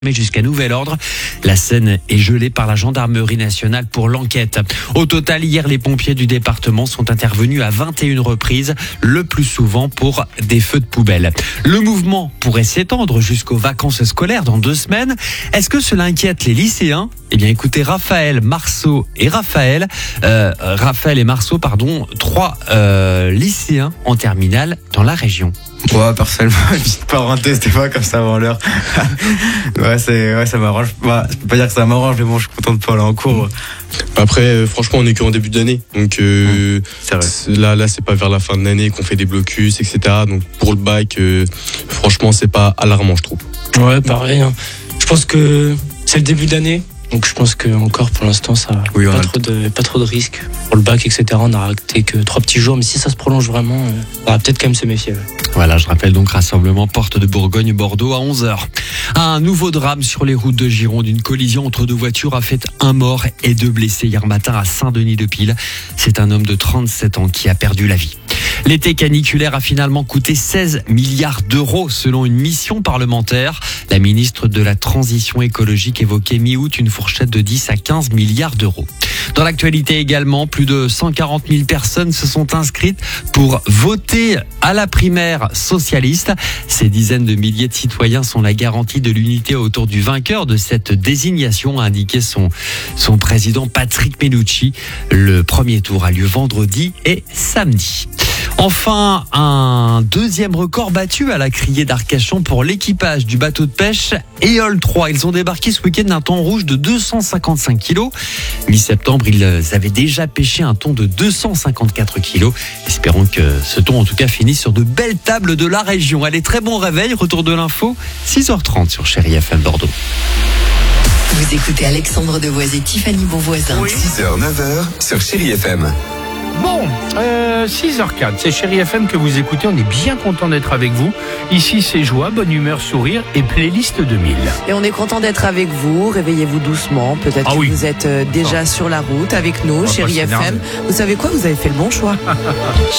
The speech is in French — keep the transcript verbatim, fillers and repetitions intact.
Mais jusqu'à nouvel ordre, la Seine est gelée par la gendarmerie nationale pour l'enquête. Au total, hier, les pompiers du département sont intervenus à vingt et une reprises, le plus souvent pour des feux de poubelle. Le mouvement pourrait s'étendre jusqu'aux vacances scolaires dans deux semaines. Est-ce que cela inquiète les lycéens ? Eh bien, écoutez, Raphaël, Marceau et Raphaël, euh, Raphaël et Marceau, pardon, trois euh, lycéens en terminale dans la région. Ouais, personnellement, une petite parenthèse, des fois, comme ça avant l'heure. ouais, c'est, ouais, ça m'arrange. Ouais, je peux pas dire que ça m'arrange, mais bon, je suis content de pas aller en cours. Après, euh, franchement, on est qu'en début d'année. Donc, euh, mmh, c'est vrai. C'est, là, là, c'est pas vers la fin de l'année qu'on fait des blocus, et cetera. Donc, pour le bac, euh, franchement, c'est pas alarmant, je trouve. Ouais, pareil. Hein. Je pense que c'est le début d'année. Donc je pense que encore pour l'instant ça oui, pas, trop de, pas trop de risques pour le bac, et cetera. On a raté que trois petits jours, mais si ça se prolonge vraiment, euh, on va peut-être quand même se méfier. Voilà, je rappelle donc rassemblement Porte de Bourgogne-Bordeaux à onze heures. Un nouveau drame sur les routes de Gironde. Une collision entre deux voitures a fait un mort et deux blessés hier matin à Saint-Denis-de-Pile. C'est un homme de trente-sept ans qui a perdu la vie. L'été caniculaire a finalement coûté seize milliards d'euros selon une mission parlementaire. La ministre de la Transition écologique évoquait mi-août une fourchette de dix à quinze milliards d'euros. Dans l'actualité également, plus de cent quarante mille personnes se sont inscrites pour voter à la primaire socialiste. Ces dizaines de milliers de citoyens sont la garantie de l'unité autour du vainqueur de cette désignation, a indiqué son, son président Patrick Mennucci. Le premier tour a lieu vendredi et samedi. Enfin, un deuxième record battu à la criée d'Arcachon pour l'équipage du bateau de pêche Éole trois. Ils ont débarqué ce week-end d'un thon rouge de deux cent cinquante-cinq kilos. Mi-septembre, ils avaient déjà pêché un thon de deux cent cinquante-quatre kilos. Espérons que ce thon, en tout cas, finisse sur de belles tables de la région. Allez, très bon réveil. Retour de l'info, six heures trente sur Chérie F M Bordeaux. Vous écoutez Alexandre Devoise et Tiffany Bonvoisin. Oui. six heures, neuf heures sur Chérie F M. Bon, euh, six heures quatre, c'est Chérie F M que vous écoutez, on est bien content d'être avec vous. Ici c'est joie, bonne humeur, sourire et playlist deux mille. Et on est content d'être avec vous, réveillez-vous doucement, peut-être ah que oui. vous êtes déjà oh. sur la route avec nous, Chérie F M. Vous savez quoi, vous avez fait le bon choix.